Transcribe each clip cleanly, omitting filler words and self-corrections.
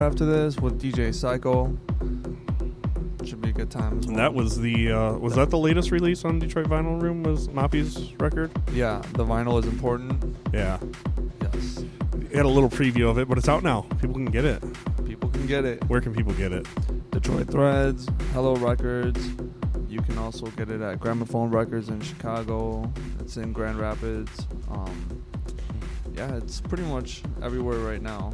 after this with DJ Psycho. Should be a good time as well. And that was was that the latest release on Detroit Vinyl Room? Was Moppy's record? Yeah, the vinyl is important. Yeah. Yes. We had a little preview of it, but it's out now. People can get it. People can get it. Where can people get it? Detroit Threads, Hello Records. You can also get it at Gramophone Records in Chicago. It's in Grand Rapids. Yeah, it's pretty much everywhere right now.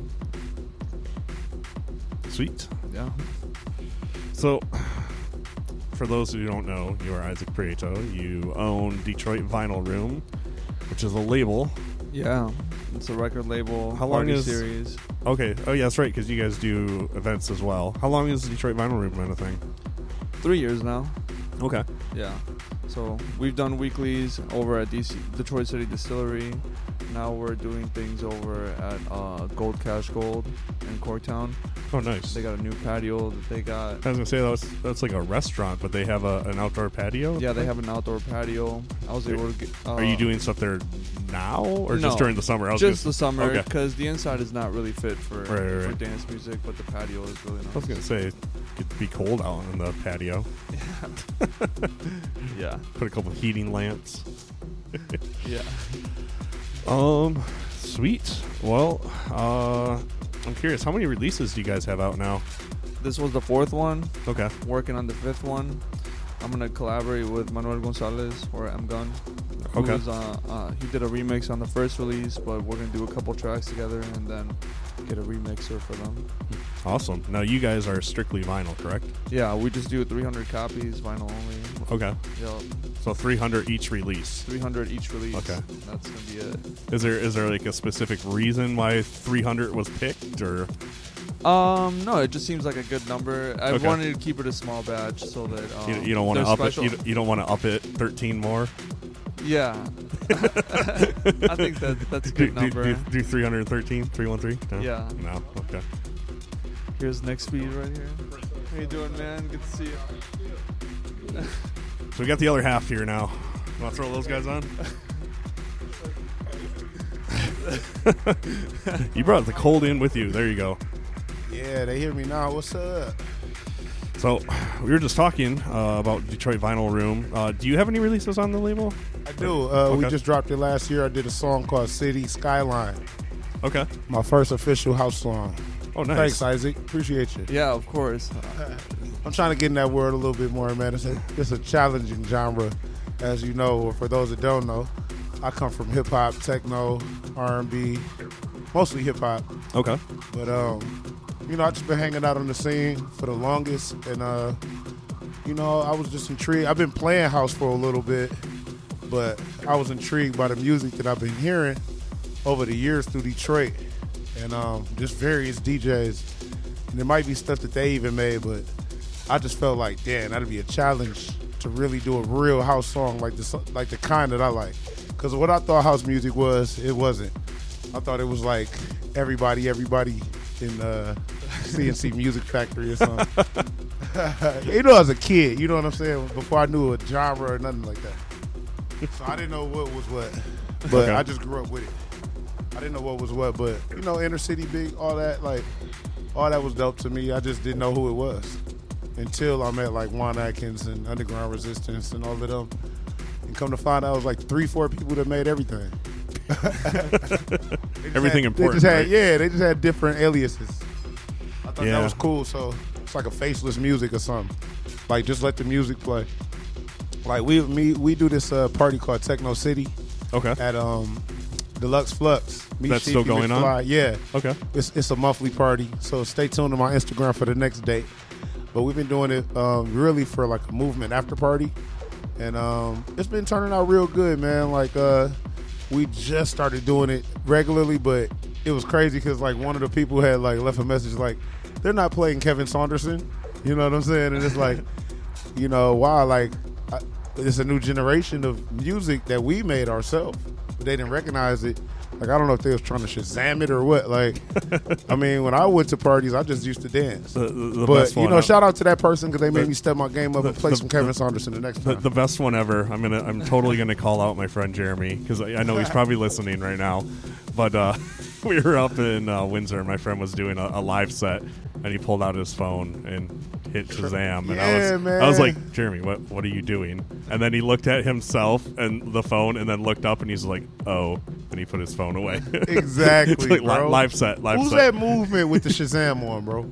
Sweet. Yeah. So, for those who don't know, you are Isaac Prieto. You own Detroit Vinyl Room, which is a label. Yeah, it's a record label. How long is series? Okay. Oh yeah, that's right. Because you guys do events as well. How long is Detroit Vinyl Room been a thing? 3 years now. Okay. Yeah. So we've done weeklies over at Detroit City Distillery. Now we're doing things over at Gold Cash Gold in Corktown. Oh, nice. They got a new patio that they got. I was gonna say that's like a restaurant, but they have an outdoor patio. Yeah, they have an outdoor patio. I was able to get. Are you doing stuff there now, or no, just during the summer? Just the summer, because the inside is not really fit for right. dance music, but the patio is really nice. I was gonna say it could be cold out on the patio. Yeah. Put a couple of heating lamps. Yeah. Sweet. Well, I'm curious, how many releases do you guys have out now? This was the 4th one. Okay. Working on the 5th one. I'm gonna collaborate with Manuel Gonzalez or M Gun. Okay. He did a remix on the first release, but we're gonna do a couple tracks together and then get a remixer for them. Awesome. Now you guys are strictly vinyl, correct? Yeah, we just do 300 copies, vinyl only. Okay. Yep. So 300 each release. 300 each release. Okay. That's gonna be it. Is there like a specific reason why 300 was picked, or? No, it just seems like a good number. I wanted to keep it a small batch so that you don't want to up it. You don't want to up it 13 more. Yeah. I think that's a good number. Do 313, 313? No? Yeah. No. Okay. Here's Nick Speed right here. How you doing, man? Good to see you. So we got the other half here now. You want to throw those guys on? You brought the cold in with you. There you go. Yeah, they hear me now. What's up? So we were just talking about Detroit Vinyl Room. Do you have any releases on the label? I do. We just dropped it last year. I did a song called City Skyline. Okay. My first official house song. Oh, nice. Thanks, Isaac. Appreciate you. Yeah, of course. I'm trying to get in that world a little bit more, man. It's a challenging genre, as you know, or for those that don't know. I come from hip-hop, techno, R&B, mostly hip-hop. Okay. But, I've just been hanging out on the scene for the longest, and, I was just intrigued. I've been playing house for a little bit, but I was intrigued by the music that I've been hearing over the years through Detroit, and just various DJs. And there might be stuff that they even made, but I just felt like, damn, that'd be a challenge to really do a real house song like the kind that I like. Because what I thought house music was, it wasn't. I thought it was like everybody in CNC Music Factory or something. As a kid, you know what I'm saying? Before I knew a genre or nothing like that. So I didn't know what was what. But I just grew up with it. I didn't know what was what, but, inner city big, all that was dope to me. I just didn't know who it was until I met like Juan Atkins and Underground Resistance and all of them. And come to find out, it was like 3-4 people that made everything. Everything important. They just had different aliases. I thought that was cool. So it's like a faceless music or something. Like, just let the music play. Like we do this party called Techno City. Okay. At Deluxe Flux. That's still going on? Yeah. Okay. It's a monthly party, so stay tuned to my Instagram for the next date. But we've been doing it really for like a movement after party, and it's been turning out real good, man. Like we just started doing it regularly, but it was crazy because like one of the people had like left a message like they're not playing Kevin Saunderson, you know what I'm saying? And it's like, wow, like it's a new generation of music that we made ourselves, but they didn't recognize it. Like, I don't know if they was trying to Shazam it or what. Like, I mean, when I went to parties, I just used to dance. The but, best one shout out to that person because they made me step my game up and play some Kevin Saunderson the next time. The best one ever. I'm totally gonna call out my friend Jeremy because I know he's probably listening right now. But we were up in Windsor, and my friend was doing a live set, and he pulled out his phone and hit Shazam, and Yeah, I was man. like, Jeremy, what are you doing? And then he looked at himself and the phone, and then looked up, and he's like, oh, and he put his phone away. Exactly, It's like, bro. live set. Who's that movement with the Shazam on, bro?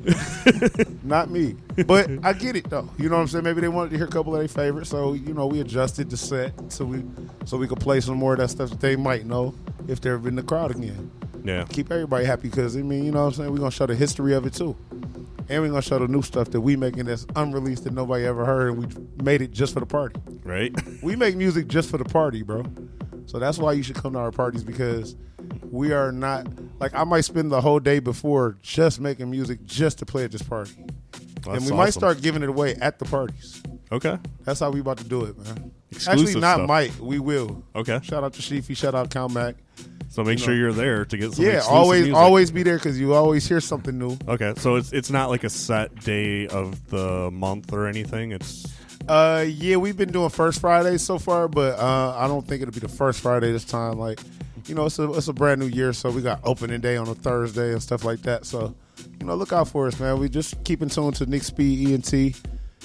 Not me. But I get it though. You know what I'm saying? Maybe they wanted to hear a couple of their favorites, so we adjusted the set so we could play some more of that stuff that they might know if they're in the crowd again. Yeah. Keep everybody happy because you know what I'm saying? We're gonna show the history of it too. And we're gonna show the new stuff that we making that's unreleased that nobody ever heard, and we made it just for the party. Right? We make music just for the party, bro. So that's why you should come to our parties, because we are not like, I might spend the whole day before just making music just to play at this party. That's And we might awesome. start giving it away at the parties. Okay. That's how we about to do it, man. Exclusive Actually, not stuff. might. We will. Okay. Shout out to Sheefy. Shout out Count Mac. So make sure you're there to get some Yeah, exclusive music. always be there because you always hear something new. Okay, so it's not like a set day of the month or anything. It's Yeah, we've been doing first Fridays so far, but I don't think it'll be the first Friday this time. Like, it's a brand new year, so we got opening day on a Thursday and stuff like that. So, look out for us, man. We just keep in tune to Nick Speed ENT.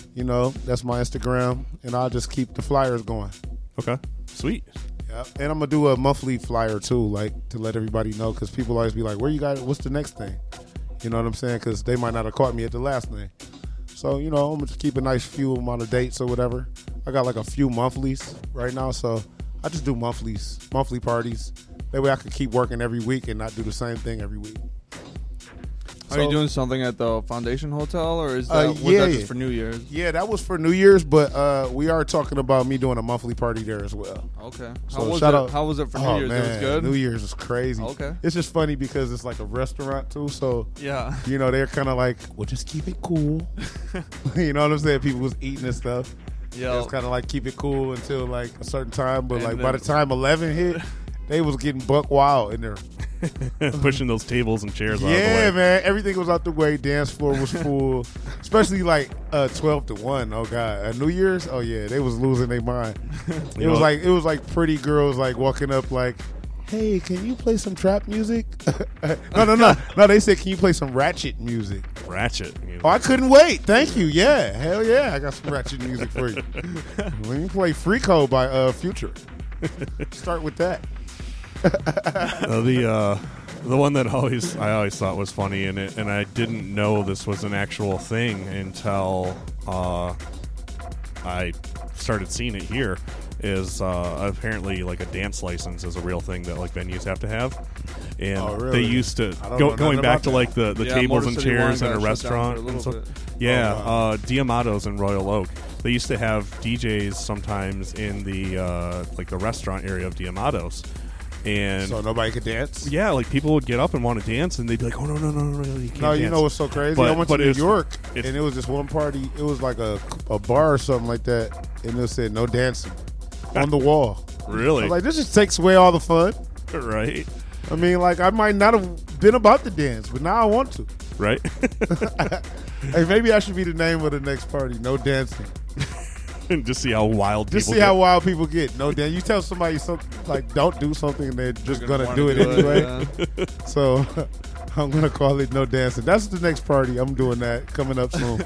That's my Instagram, and I'll just keep the flyers going. okay. Sweet. Yeah, and I'm gonna do a monthly flyer too, like to let everybody know, because people always be like, "Where you got it? What's the next thing?" You know what I'm saying? Because they might not have caught me at the last thing. So I'm gonna just keep a nice few amount of dates or whatever. I got like a few monthlies right now, so I just do monthly parties. That way I can keep working every week and not do the same thing every week. Are you doing something at the Foundation Hotel, or was yeah, that just for New Year's? Yeah, that was for New Year's, but we are talking about me doing a monthly party there as well. Okay. So How was shout it? out- How was it for Oh New Year's? man, It was good. New Year's is crazy. Okay. It's just funny because it's like a restaurant too, so Yeah. they're kind of like, well, just keep it cool. You know what I'm saying? People was eating and stuff. Yeah. It's kind of like keep it cool until like a certain time, but And like by then- the time 11 hit, they was getting buck wild in there. Pushing those tables and chairs out of the Yeah, way. man, everything was out the way. Dance floor was full, especially like 12 to 1. Oh god, New Year's. Oh yeah, they was losing their mind. It was like pretty girls like walking up like, hey, can you play some trap music? No. They said, can you play some ratchet music? Ratchet. Oh, I couldn't wait. Thank you. Yeah, hell yeah, I got some ratchet music for you. When you play Freako by Future, start with that. The one that I always thought was funny, and I didn't know this was an actual thing until I started seeing it here. Is apparently like a dance license is a real thing that like venues have to have, and Oh, really? they used to I don't know going nothing back about to like the Yeah, tables Motor and City chairs Wine in a got shut down restaurant for a and little so, bit. yeah, Oh, wow. Diamato's in Royal Oak. They used to have DJs sometimes in the like the restaurant area of Diamato's, and So nobody could dance. yeah, like people would get up and want to dance, and they'd be like, "Oh no, you can't No, dance." you know what's so crazy? But- I went to but New it's- York, it's- and it was this one party. It was like a bar or something like that, and it said no dancing on the wall. I Really, was like, this just takes away all the fun. right, I mean, like, I might not have been about to dance, but now I want to. right. Hey, maybe I should be the name of the next party. No dancing. And just see how wild Just people see get. how wild people get. No dance. You tell somebody something like, don't do something, and they're just You're gonna wanna do it anyway. yeah. So I'm gonna call it no dancing. That's the next party. I'm doing that coming up soon.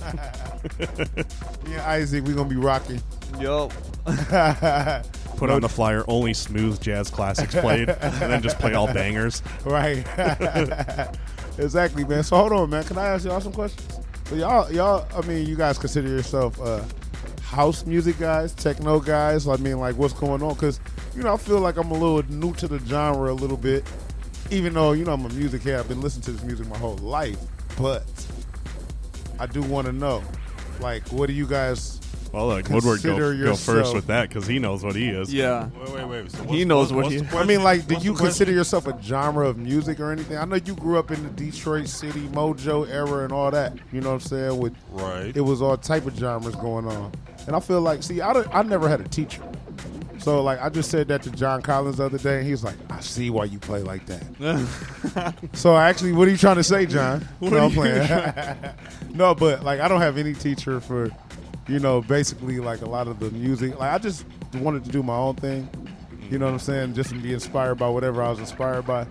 Me and Isaac, we're gonna be rocking. Yup. Put on the flyer, only smooth jazz classics played, and then just play all bangers. Right. Exactly, man. So hold on, man. Can I ask y'all some questions? So y'all, I mean, you guys consider yourself house music guys, techno guys? I mean, like, what's going on? Because, I feel like I'm a little new to the genre a little bit, even though, I'm a music head. I've been listening to this music my whole life. But I do want to know, like, what do you guys... Well, like Woodward Consider go first yourself- with that because he knows what he is. Yeah. Wait. So He knows what what's he- the I question? mean, like, do What's you the question? consider yourself a genre of music or anything? I know you grew up in the Detroit City Mojo era and all that. You know what I'm saying? With Right. it was all type of genres going on, and I feel like, see, I never had a teacher, so like I just said that to John Collins the other day, and he was like, "I see why you play like that." So actually, what are you trying to say, John? No, I'm playing. No, but like I don't have any teacher for, basically like a lot of the music. Like I just wanted to do my own thing. You know what I'm saying? Just to be inspired by whatever I was inspired by.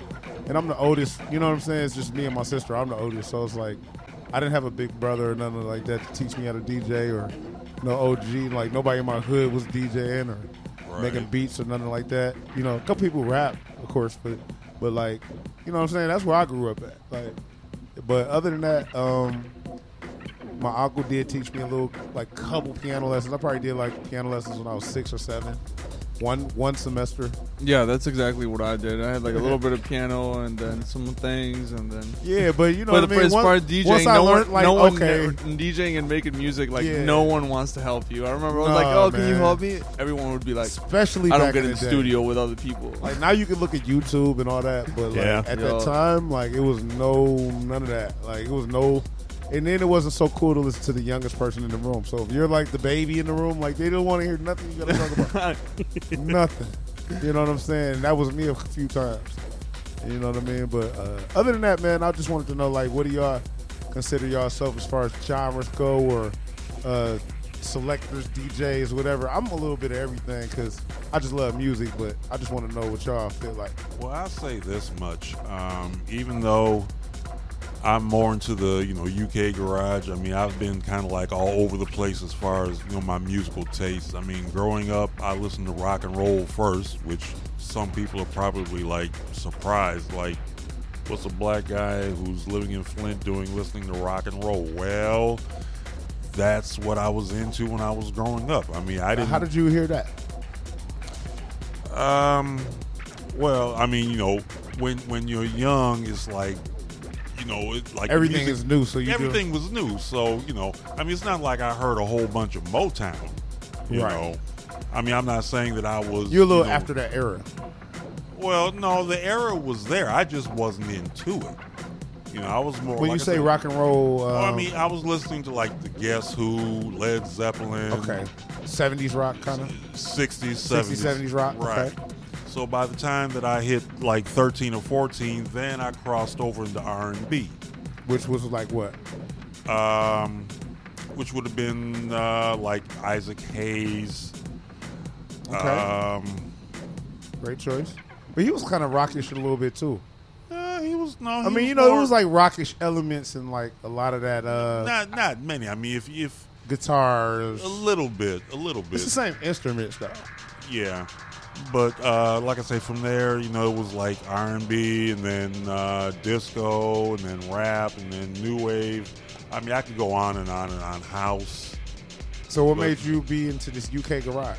and I'm the oldest. You know what I'm saying? It's just me and my sister. I'm the oldest, so it's like I didn't have a big brother or nothing like that to teach me how to DJ or no OG. Like nobody in my hood was DJing or making beats or nothing like that. You know, a couple people rap, of course, but like, you know what I'm saying? That's where I grew up at. Like, but other than that, my uncle did teach me a little, like, couple piano lessons. I probably did like piano lessons when I was 6 or 7. One semester. Yeah, that's exactly what I did. I had like a little bit of piano and then some things and then. Yeah, but you know But what I the mean? first part DJing, once I learned, like, no one okay. DJing and making music, like Yeah. no one wants to help you. I remember I was Nah, like, "Oh, can you man. help me?" Everyone would be like, Especially "I don't back get in the the day. studio with other people." Like now you can look at YouTube and all that, but like Yeah. at Yeah. that time, like it was none of that. Like it was no, and then it wasn't so cool to listen to the youngest person in the room. So if you're like the baby in the room, like they don't want to hear nothing you gotta talk about. Nothing. You know what I'm saying? That was me a few times. You know what I mean? But other than that, man, I just wanted to know, like, what do y'all consider yourself as far as genres go, or selectors, DJs, whatever? I'm a little bit of everything because I just love music, but I just want to know what y'all feel like. Well, I'll say this much. Even though I'm more into the, UK garage, I mean, I've been kind of like all over the place as far as, my musical tastes. I mean, growing up, I listened to rock and roll first, which some people are probably like surprised. Like, what's a black guy who's living in Flint listening to rock and roll? Well, that's what I was into when I was growing up. I mean, I didn't. How did you hear that? Well, I mean, when you're young, it's like, it's like Everything music, is new, so you everything was new. So, I mean, it's not like I heard a whole bunch of Motown. You Right. know, I mean, I'm not saying that I was. You're a little after that era. Well, no, the era was there. I just wasn't into it. I was more. When like you I say said, rock and roll, well, I mean, I was listening to like the Guess Who, Led Zeppelin. okay, 70s rock kind of. 60s, 70s. 70s rock, Right. okay. So by the time that I hit like 13 or 14, then I crossed over into R&B. Which was like what? Which would have been like Isaac Hayes. Okay. Great choice. But he was kind of rockish a little bit too. He was no. I mean, it was like rockish elements and like a lot of that not many. I mean, if guitars. a little bit. It's the same instruments though. Yeah. But like I say, from there, it was like R&B and then disco and then rap and then new wave. I mean, I could go on and on and on. House. So what made you be into this UK garage?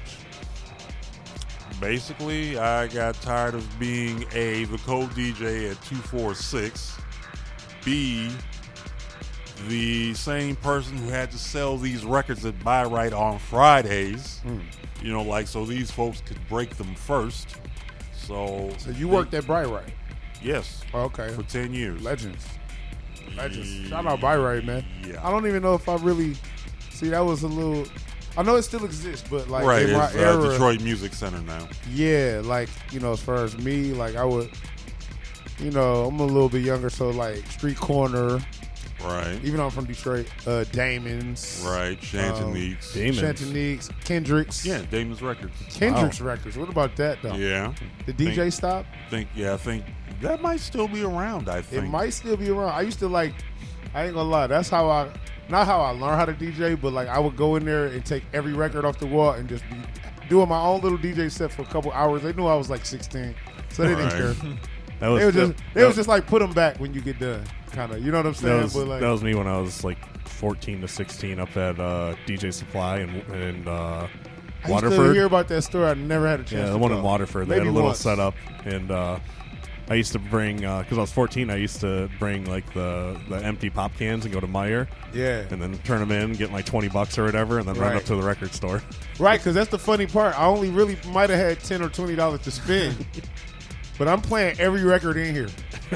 Basically, I got tired of being A, the co-DJ at 246, B, the same person who had to sell these records at Buy Right on Fridays. So these folks could break them first. So you worked at Bright Right? Yes. Oh, okay. For 10 years. Legends. Shout out Bright Right, man. Yeah. I don't even know if I really see that was a little. I know it still exists, but like Right, in my it's era, Detroit Music Center now. yeah, like as far as me, like I would, I'm a little bit younger, so like Street Corner, Right. even though I'm from Detroit, Damon's, Right. Chantoniques. Chantoniques, Kendrick's, Yeah, Damon's Records. Kendrick's records. What about that though? Yeah. The DJ stop? I think that might still be around, I think. It might still be around. I used to I ain't gonna lie, that's how not how I learned how to DJ, but like I would go in there and take every record off the wall and just be doing my own little DJ set for a couple hours. They knew I was like 16, so they didn't Right. care. That was They was just like put them back when you get done, kind of. You know what I'm saying? that was me when I was like 14 to 16 up at DJ Supply and I used to Waterford. hear about that story. I never had a chance. Yeah, to the one in go. Waterford. They had Maybe a little once. setup, and I used to bring because I was 14. I used to bring like the empty pop cans and go to Meijer, Yeah, and then turn them in, get like $20 or whatever, and then run Right. up to the record store. right. Because that's the funny part. I only really might have had $10 or $20 to spend, but I'm playing every record in here.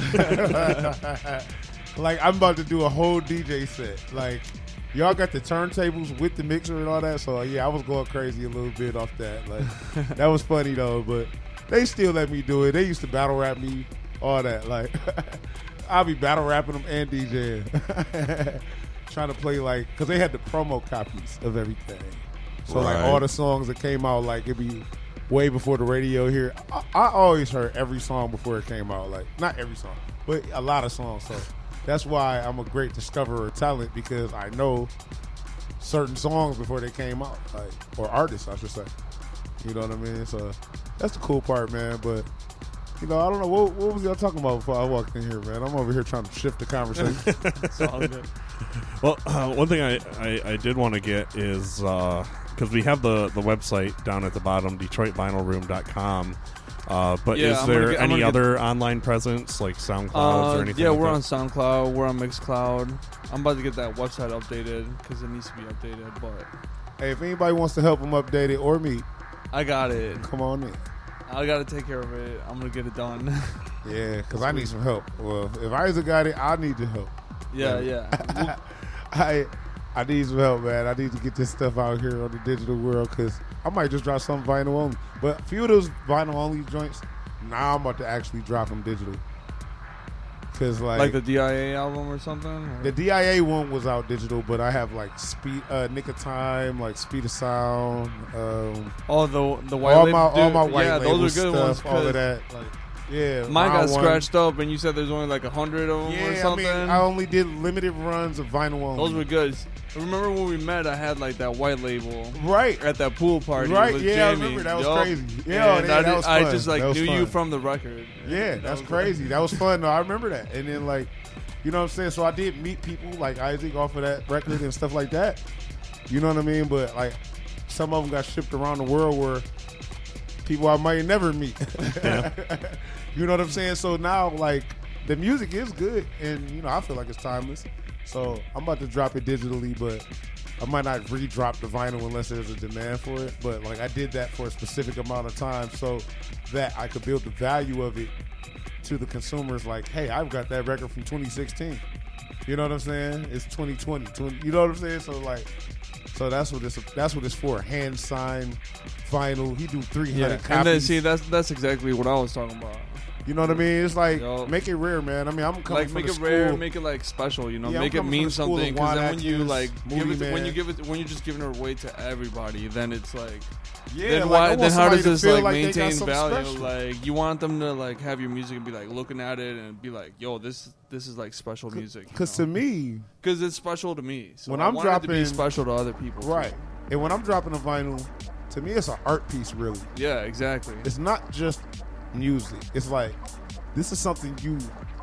Like I'm about to do a whole DJ set. Like y'all got the turntables with the mixer and all that. So yeah, I was going crazy a little bit off that. Like that was funny though, but they still let me do it. They used to battle rap me, all that. Like I'll be battle rapping them and DJing, trying to play because they had the promo copies of everything. So like Right. all the songs that came out, like it'd be way before the radio here. I always heard every song before it came out. Like, not every song, but a lot of songs. So that's why I'm a great discoverer of talent, because I know certain songs before they came out, like, or artists, I should say. You know what I mean? So that's the cool part, man. But I don't know what was y'all talking about before I walked in here, man. I'm over here trying to shift the conversation. It's all good. Well, one thing I did want to get is because we have the website down at the bottom, DetroitVinylRoom.com. But Yeah, is there any other online presence like SoundCloud or anything? Yeah, like we're that? on SoundCloud. We're on Mixcloud. I'm about to get that website updated because it needs to be updated. But Hey, if anybody wants to help them update it or me, I got it. come on in. I got to take care of it. I'm gonna get it done. Yeah, because I need some help. Well, if Isaac got it, I need the help. yeah. I need some help, man. I need to get this stuff out here on the digital world, because I might just drop some vinyl only. But a few of those vinyl only joints, now I'm about to actually drop them digital. Because Like the DIA album or something. Or? the DIA one was out digital, but I have like Nick of Time, like Speed of Sound, Oh, the white all label. my Dude, white yeah, label those are good ones. stuff, all of 'cause that. Like, yeah, Mine got Round One. scratched up, and you said there's only like 100 of them or Yeah, I something. mean, I only did limited runs of vinyl only. Those were good. Remember when we met? I had like that white label right. at that pool party. Right, with yeah, I Jamie. remember. That was Yup. crazy. Yeah, And yeah, I, that was I fun. just like That was knew you fun. from the record. Yeah, And that's was crazy. That was fun. though. I remember that. And then, like, you know what I'm saying? So I did meet people like Isaac off of that record and stuff like that. You know what I mean? But, like, some of them got shipped around the world where people I might never meet. You know what I'm saying? So now, like, the music is good. And, I feel like it's timeless. So I'm about to drop it digitally, but I might not re-drop the vinyl unless there's a demand for it. But, like, I did that for a specific amount of time so that I could build the value of it to the consumers. Like, hey, I've got that record from 2016. You know what I'm saying? It's 2020. You know what I'm saying? So that's what it's for. Hand signed vinyl. He do 300 Yeah, copies. and then see that's exactly what I was talking about. You know what I mean? It's like, Yup. make it rare, man. I mean, I'm coming Like from make the it school. rare, make it like special. You know, Yeah, I'm make it coming mean from the school of something. Because then when you Juan like Atkins, give Movie it, when Man. you give it, when you're just giving it away to everybody, then it's like. Yeah, Then like, why? I want Then how somebody does to this feel like they got maintain something value? special. Like you want them to like have your music and be like looking at it and be like, "Yo, this is like special music." Because to me, because it's special to me. So When I I'm want it to be dropping- special to other people. too. right. And when I'm dropping a vinyl, to me, it's an art piece, really. Yeah, exactly. It's not just music. It's like, this is something you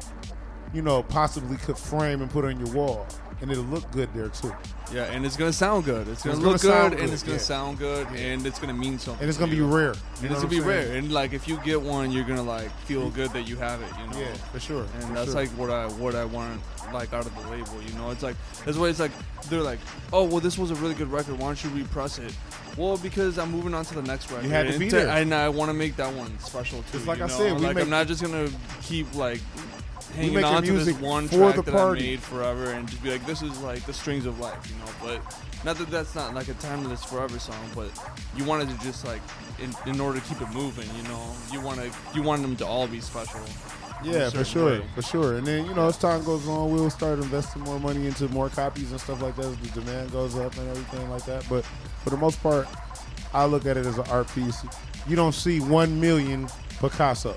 possibly could frame and put on your wall, and it'll look good there too. Yeah, and it's gonna sound good. It's gonna It's gonna look sound good, and good, it's gonna yeah. sound good, and it's gonna mean something. And it's to gonna be you. rare. You And know it's what gonna be I'm saying? rare. And like if you get one, you're gonna like feel good that you have it. You know. Yeah, for sure. And for that's sure. like what I want like out of the label. You know, it's like that's why it's like they're like, oh well, this was a really good record. Why don't you repress it? Well, because I'm moving on to the next record. had to be there. And I want to make that one special too. Just like you I know? said, we like make- I'm not just gonna keep like hanging making on to this music one for track the that party. I made forever and just be like, this is like the strings of life, you know. But not that that's not like a timeless forever song, but you wanted to just like in order to keep it moving, you know. You want them to all be special. in a Yeah, for certain sure, way. for sure. And then, as time goes on, we'll start investing more money into more copies and stuff like that as the demand goes up and everything like that. But for the most part, I look at it as an art piece. You don't see 1 million Picassos.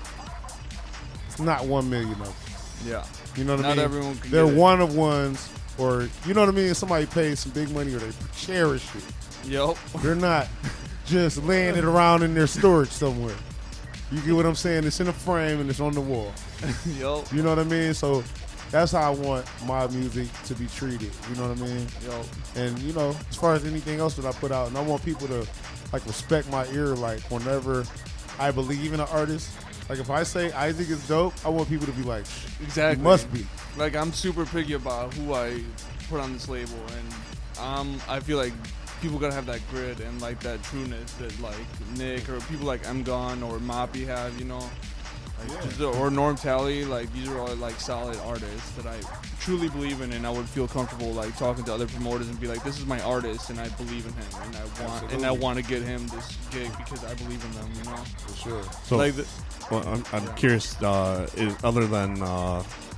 It's not 1 million of them. Yeah. You know what I Not mean? everyone can They're get it. one of ones, or you know what I mean? Somebody pays some big money or they cherish it. Yep. They're not just laying it around in their storage somewhere. You get what I'm saying? It's in a frame and it's on the wall. Yup. You know what I mean? So that's how I want my music to be treated. You know what I mean? Yup. And as far as anything else that I put out, and I want people to like respect my ear. Like whenever I believe in an artist, like if I say Isaac is dope, I want people to be like, Exactly. he must be. Like I'm super picky about who I put on this label, and I feel like people gotta have that grit and like that trueness that like Nick or people like M Gon or Moppy have, you know, like or Norm Talley. Like these are all like solid artists that I truly believe in, and I would feel comfortable like talking to other promoters and be like, this is my artist, and I believe in him, and I want to get him this gig because I believe in them, you know. For sure. So, Like well, I'm curious. Other than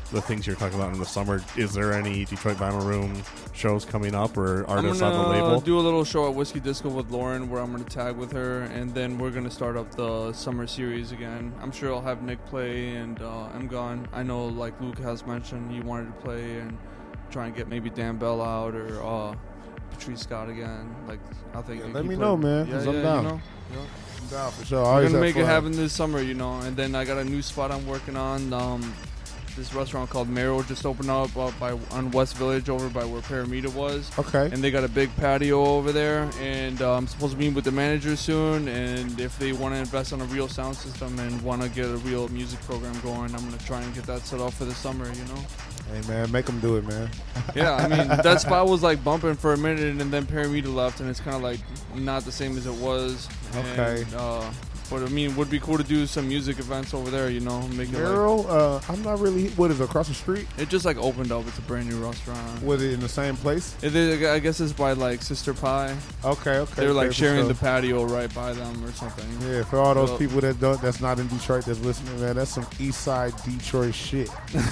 the things you're talking about in the summer, is there any Detroit Vinyl Room shows coming up or artists on the I'm label? gonna do a little show at Whiskey Disco with Lauren where I'm gonna tag with her, and then we're gonna start up the summer series again. I'm sure I'll have Nick play and I'm gone. I know, like Luke has mentioned, he wanted to play and try and get maybe Dan Bell out or Patrice Scott again. Like I think. Let me know, man, 'cause I'm down. You know? Yeah. I'm down for sure. We're Always gonna have make it fun. happen this summer, you know. And then I got a new spot I'm working on. This restaurant called Marrow just opened up on West Village over by where Paramita was. Okay. And they got a big patio over there. And I'm supposed to meet with the manager soon. And if they want to invest on a real sound system and want to get a real music program going, I'm gonna try and get that set up for the summer, you know. Hey man, make them do it, man. Yeah, I mean that spot was like bumping for a minute, and then Paramita left, and it's kind of like not the same as it was. Okay. And, but I mean, would be cool to do some music events over there, you know, make it like, Marrow, I'm not really. What is it, across the street? it just like opened up. It's a brand new restaurant. Was it in the same place? I guess it's by like Sister Pie. Okay. They're like okay, sharing for the sure. patio right by them or something. Yeah, for all those So- people that's not in Detroit that's listening, man, that's some East Side Detroit shit.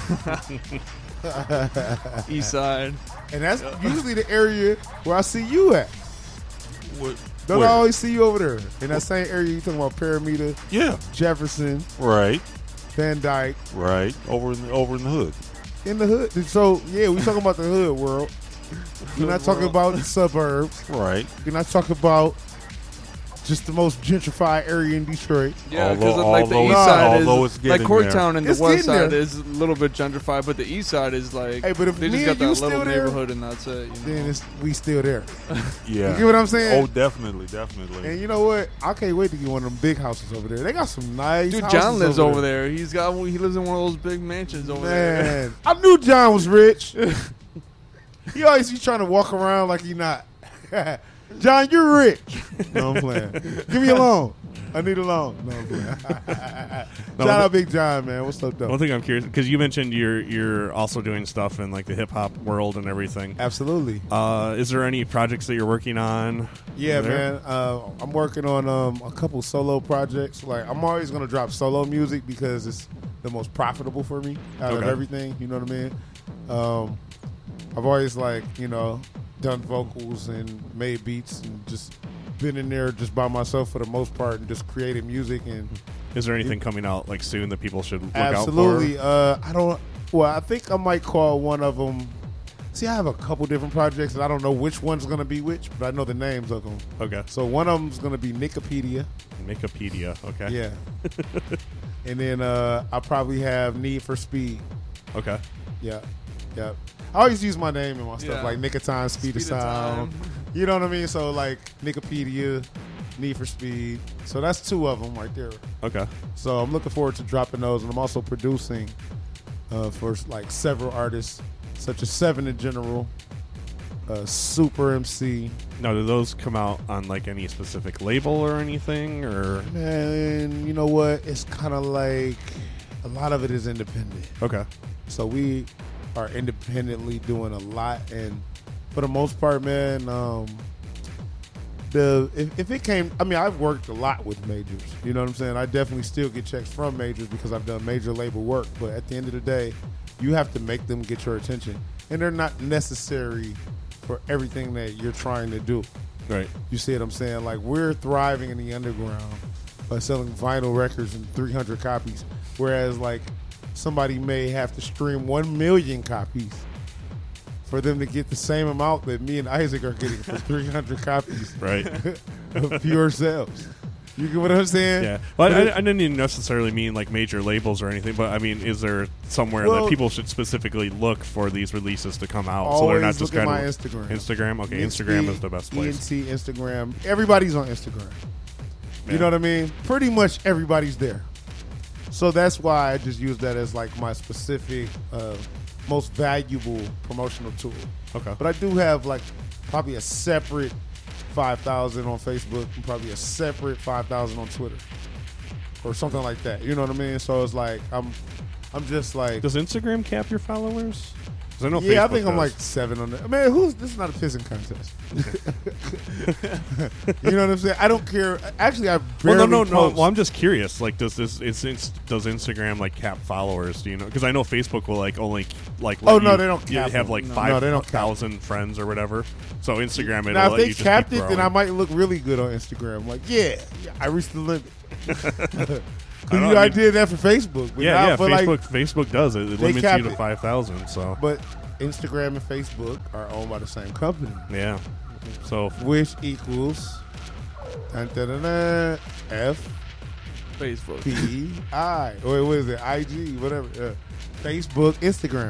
East Side. And that's usually the area where I see you at. What? Don't Where? I always see you over there in that same area? You talking about Paramita, Yeah. Jefferson, Right. Van Dyke, Right. Over in the hood. in the hood. So yeah, we talking about the hood world. We're not talking about the suburbs. Right. We're not talking about just the most gentrified area in Detroit. Yeah, because Although- like the although- east side is although it's like getting Corktown, and the It's west getting side there. is a little bit gentrified, but the east side is like Hey, but if they me just got and you that still little there, neighborhood, and that's it. You know? Then we still there. Yeah. You get what I'm saying? Oh, definitely, definitely. And you know what? I can't wait to get one of them big houses over there. They got some nice Dude, houses John lives over there. He lives in one of those big mansions over there. Man, I knew John was rich. He always be trying to walk around like he not. John, you're rich. No, I'm playing. Give me a loan. I need a loan. No, I'm playing. Shout out Big John, man. What's up, though? One thing I'm curious, because you mentioned you're also doing stuff in like the hip hop world and everything. Absolutely. Is there any projects that you're working on? Yeah, there? man. I'm working on a couple solo projects. Like, I'm always gonna drop solo music because it's the most profitable for me out of Okay. everything. You know what I mean? I've always done vocals and made beats and just been in there just by myself for the most part and just created music and Is there anything coming out like soon that people should look absolutely. out I think I might call one of them. See, I have a couple different projects and I don't know which one's gonna be which, but I know the names of them. for? Okay. So one of them's gonna be Nicopedia. Wikipedia. Okay. Yeah. And then I probably have Need for Speed. Okay. Yeah. Yeah. I always use my name in my stuff, Yeah. like Nick of Time, Speed of Speed of Sound. Time. You know what I mean? So like Nicopedia, Need for Speed. So that's two of them right there. Okay. So I'm looking forward to dropping those, and I'm also producing for like several artists, such as Seven in General, Super MC. Now, do those come out on like any specific label or anything, or? Man, you know what? It's kind of like a lot of it is independent. Okay. So we are independently doing a lot, and for the most part, man, if it came, I mean, I've worked a lot with majors. You know what I'm saying? I definitely still get checks from majors because I've done major label work. But at the end of the day, you have to make them get your attention, and they're not necessary for everything that you're trying to do. Right. You see what I'm saying? Like, we're thriving in the underground by selling vinyl records in 300 copies, whereas like somebody may have to stream 1 million copies for them to get the same amount that me and Isaac are getting for 300 copies Right. of pure sales. You get what I'm saying? Yeah. Well, I didn't even necessarily mean like major labels or anything, but I mean, is there somewhere Well, that people should specifically look for these releases to come out, so Always they're not just look at kind my of Instagram. Instagram? Okay, It's Instagram is the best place. ENT Instagram. Everybody's on Instagram. Yeah. You know what I mean? Pretty much everybody's there. So that's why I just use that as like my specific, most valuable promotional tool. Okay. But I do have like probably a separate 5,000 on Facebook and probably a separate 5,000 on Twitter or something like that. You know what I mean? So it's like I'm just like Does Instagram cap your followers? 'Cause I know Yeah, I Facebook think I'm does. like 7 on that. Man, this is not a pissing contest. You know what I'm saying? I don't care. Actually, I Well, barely no. post. Well, I'm just curious. Like, does Instagram like cap followers? Do you know? Because I know Facebook will like only like. Oh, let no, you- they don't you cap have them. like No, they don't cap 5,000 friends or whatever. So Instagram, it'll Now, if let they you just capped keep it, then I growing. might look really good on Instagram. Like, yeah, I reached the limit. I I, mean- did that for Facebook. But now, Yeah. but Facebook does it. It they limits cap you to it. 5,000. So But Instagram and Facebook are owned by the same company, yeah. So which equals F Facebook. P I. Or what is it? IG, whatever. Facebook, Instagram,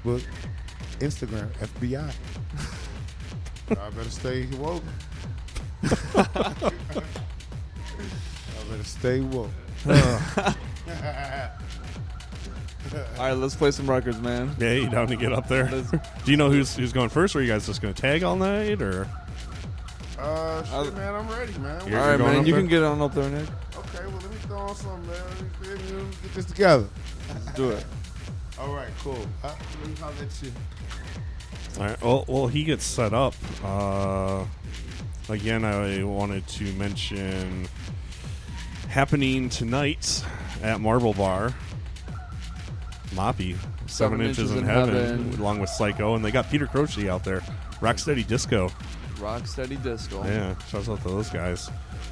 FBI. I better stay woke. I better stay woke. All right, let's play some records, man. yeah, you down to get up there? Let's- Do you know who's going first? Or are you guys just going to tag all night? Or Shit, man, I'm ready, man. You're All right, going man. up You there? can get on up there, Nick. Okay, well, let me throw on something, man. Let me get this together. Let's do it. All right, cool. Let me holler at you. all right. Well, he gets set up. Again, I wanted to mention happening tonight at Marble Bar. Moppy, 7 Inches in Heaven, along with Psycho, and they got Peter Croce out there. Rocksteady Disco. Rocksteady Disco. Yeah, shouts out to those guys.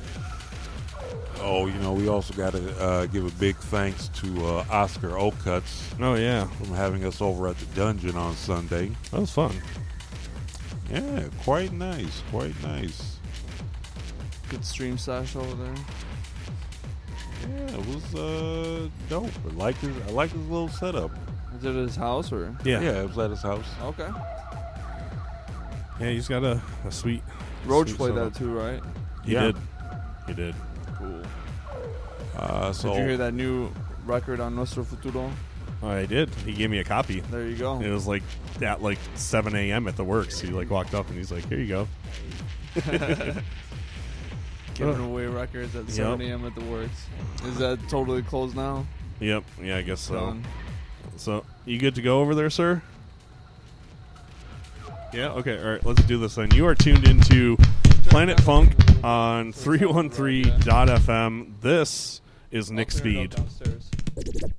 Oh, we also got to give a big thanks to Oscar Ocuts Oh yeah, from having us over at the Dungeon on Sunday. that was fun. Yeah, quite nice, quite nice. Good stream stash over there. Yeah, it was dope. I like his little setup. Is it his house or? Yeah, Yeah, it was at his house. Okay. yeah. He's got a sweet. Roach sweet played setup. that too, right? He Yeah. did. He did. Cool. So Did you hear that new record on Nuestro Futuro? I did. He gave me a copy. There you go. It was like at like 7 a.m. at the works. He like walked up and he's like, "Here you go." Giving away records at 7 a.m. at the works. Is that totally closed now? Yep. Yeah, I guess so. Done. So, you good to go over there, sir? Yeah. Okay. All right. Let's do this then. You are tuned into Planet Funk on 313.fm. This is Nick I'll turn it up Speed. downstairs.